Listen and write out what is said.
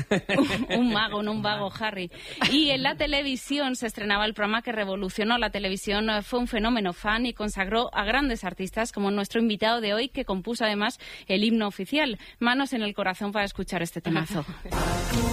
Un mago, no un vago, Harry. Y en la televisión se estrenaba el programa que revolucionó la televisión. Fue un fenómeno fan y consagró a grandes artistas como nuestro invitado de hoy, que compuso además el himno oficial. Manos en el corazón para escuchar este temazo.